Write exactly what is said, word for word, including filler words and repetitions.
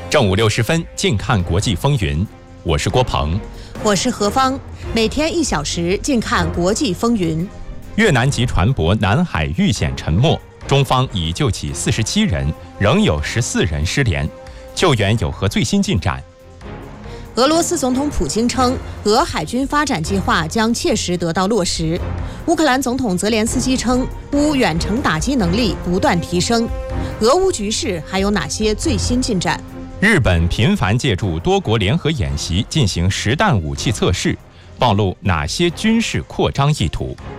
正午六十分，近看国际风云。我是郭鹏， 我是何芳。每天一小时，近看国际风云。 越南籍船舶南海遇险沉没，中方已救起四十七人，仍有十四人失联，救援有何最新进展？ 俄罗斯总统普京称，俄海军发展计划将切实得到落实。乌克兰总统泽连斯基称，乌远程打击能力不断提升。俄乌局势还有哪些最新进展？ 日本频繁借助多国联合演习进行实弹武器测试，暴露哪些军事扩张意图？